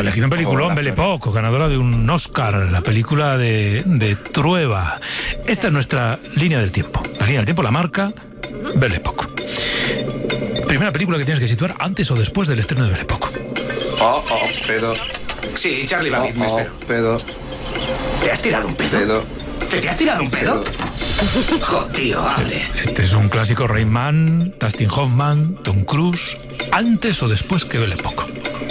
elegido un peliculón, Belle Époque, ganadora de un Oscar, la película de Trueba. Esta es nuestra línea del tiempo. La línea del tiempo la marca Belle Époque. Primera película que tienes que situar antes o después del estreno de Belle Époque. Pedo. Sí, Charlie va bien, me espero. Pedo. ¿Te has tirado un pedo? ¿Te has tirado un pedo? Jo, tío, hable. Este es un clásico. Rain Man, Dustin Hoffman, Tom Cruise, antes o después que Belle Époque.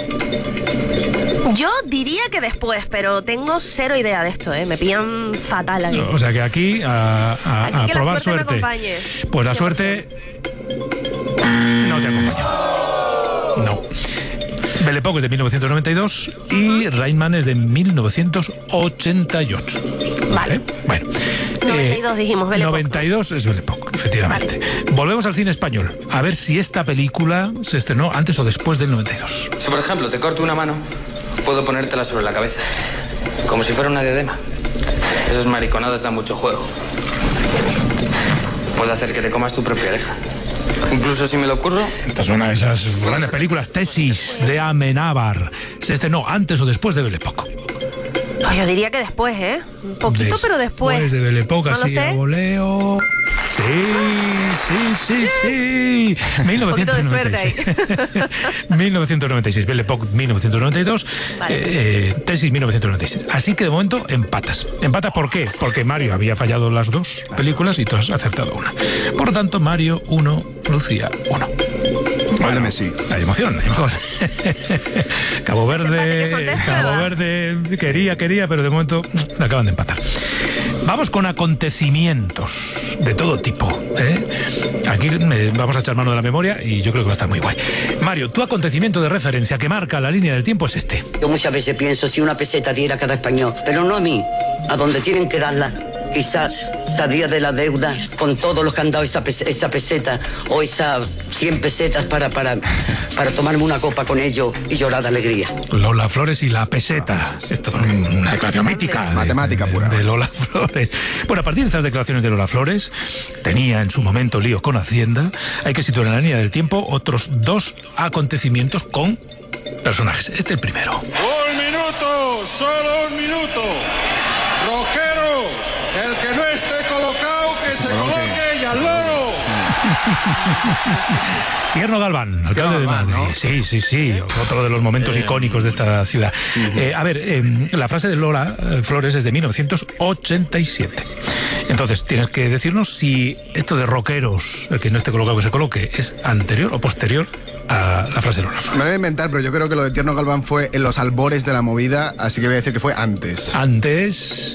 Yo diría que después, pero tengo cero idea de esto, ¿eh? Me pillan fatal ahí. O sea que aquí a que probar la suerte me acompañe. Pues la 100%. suerte no te acompaña. No. Belle Époque es de 1992 y Rain Man es de 1988. Vale. Bueno. 92 dijimos, Belle Époque. 92 es Belle Époque, efectivamente. Vale. Volvemos al cine español. A ver si esta película se estrenó antes o después del 92. Si, por ejemplo, te corto una mano, puedo ponértela sobre la cabeza. Como si fuera una diadema. Esas mariconadas dan mucho juego. Puedo hacer que te comas tu propia oreja. Incluso si me lo ocurro... Esta es una de esas grandes películas, Tesis, de Amenábar. Se estrenó antes o después de Belle Époque. Pues yo diría que después, ¿eh? Un poquito, pero después. Después de Belle Époque, No lo así sé. a voleo. Sí. Un poquito de suerte ahí. 1996, Belle Époque 1992, Vale. Tesis 1996. Así que de momento empatas. ¿Empatas por qué? Porque Mario había fallado las dos películas y tú has acertado una. Por lo tanto, Mario 1, Lucía 1. Gol de Messi. Hay emoción. Cabo Ese empate que son test, Cabo ¿verdad? Verde quería, pero de momento le acaban de empatar. Vamos con acontecimientos de todo tipo, ¿eh? Aquí vamos a echar mano de la memoria y yo creo que va a estar muy guay. Mario, tu acontecimiento de referencia que marca la línea del tiempo es este. Yo muchas veces pienso si una peseta diera a cada español, pero no a mí, a donde tienen que darla. Quizás saldría de la deuda con todos los que han dado esa peseta o esas 100 pesetas para tomarme una copa con ellos y llorar de alegría. Lola Flores y la peseta. Esto es una declaración mítica. Matemática pura. De Lola Flores. Bueno, a partir de estas declaraciones de Lola Flores, tenía en su momento lío con Hacienda, hay que situar en la línea del tiempo otros dos acontecimientos con personajes. Este es el primero. Un minuto, solo un minuto. Rockeros, el que no esté colocado, que se coloque y al loro. Tierno Galván, alcalde de Galván, Madrid. ¿no? Sí, otro de los momentos icónicos de esta ciudad. La frase de Lola Flores es de 1987. Entonces, tienes que decirnos si esto de rockeros, el que no esté colocado que se coloque, es anterior o posterior a la frase de Lola Flores. Me lo voy a inventar, pero yo creo que lo de Tierno Galván fue en los albores de la movida, así que voy a decir que fue antes. Antes...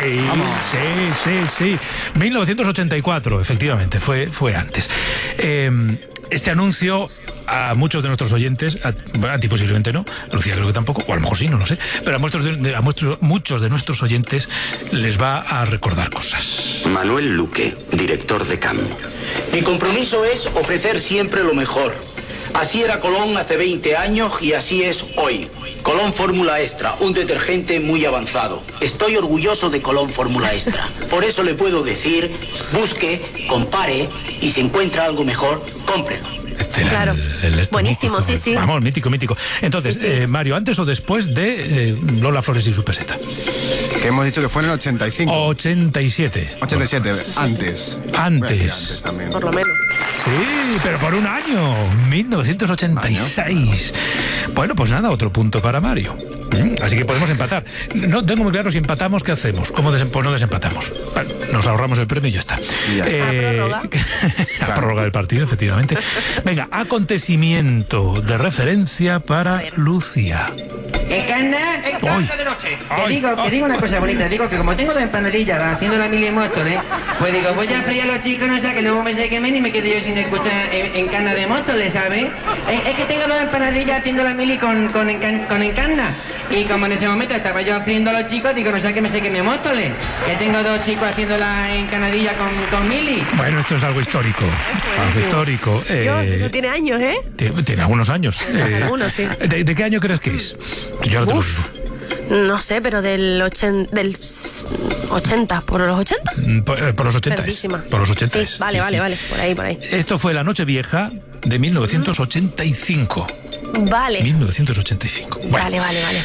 Sí. 1984, efectivamente, fue antes. Este anuncio a muchos de nuestros oyentes, a ti posiblemente no, a Lucía creo que tampoco, o a lo mejor sí, no lo sé, pero a muchos de nuestros oyentes les va a recordar cosas. Manuel Luque, director de CAM. Mi compromiso es ofrecer siempre lo mejor. Así era Colón hace 20 años y así es hoy. Colón Fórmula Extra, un detergente muy avanzado. Estoy orgulloso de Colón Fórmula Extra. Por eso le puedo decir, busque, compare y si encuentra algo mejor, cómprelo. Este era Claro. el Buenísimo, mítico. sí. Vamos, mítico. Entonces, Sí. Mario, ¿antes o después de Lola Flores y su peseta? Que hemos dicho que fue en el 85. 87. 87, antes. Voy a decir Antes. antes también. Por lo menos. Sí, pero por un año, 1986. Bueno, pues nada, otro punto para Mario. Así que podemos empatar. No tengo muy claro si empatamos, ¿qué hacemos? ¿Cómo pues no desempatamos? Bueno, nos ahorramos el premio y ya está. Y ya está. ¿Prórroga? La prórroga del partido, efectivamente. Venga, acontecimiento de referencia para Lucía. Encarna, Hoy. de noche. Ay, Te digo una cosa bonita, digo que como tengo dos empanadillas haciendo la mili Móstoles, pues digo, voy a freír a los chicos, no sea que luego me se quemen y me quede yo sin escuchar en Encarna de Móstoles, ¿sabes? Es que tengo dos empanadillas haciendo la mili con Encarna. Y como en ese momento estaba yo friendo a los chicos, digo, no sea que me se queme Móstoles, que tengo dos chicos haciendo la encanadilla con mili. Bueno, esto es algo histórico. Algo histórico. No tiene años, ¿eh? Tiene algunos años. Algunos, sí. ¿De qué año crees que es? Yo no te lo digo. No sé, pero del 80, ¿por los 80? Por los 80. Perdísima. Por los 80. Sí, vale, por ahí. Esto fue la Nochevieja de 1985. Vale. 1985. Bueno, Vale.